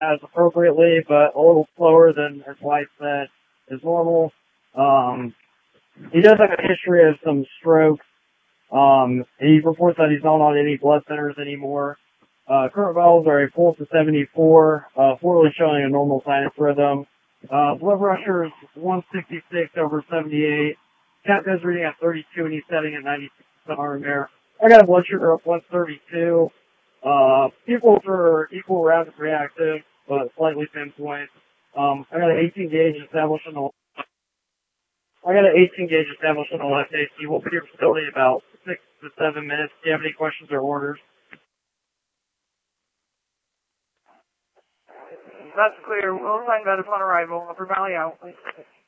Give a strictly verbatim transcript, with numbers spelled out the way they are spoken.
as appropriately, but a little slower than his wife said is normal. Um, he does have a history of some strokes. Um, he reports that he's not on any blood thinners anymore. Uh, current vitals are a pulse of seventy-four, uh, forwardly showing a normal sinus rhythm. Uh, blood pressure is one sixty-six over seventy-eight. Cat goes reading at thirty-two and he's setting at ninety-six percent arm air. I got a blood sugar of one thirty-two. Uh, equals are equal rapid reactive, but slightly pinpoint. Um, I got an eighteen gauge established in the, I got an eighteen gauge established in the left A C. We'll be here facility in about six to seven minutes. Do you have any questions or orders? That's clear. We'll find that upon arrival. Upper Valley out.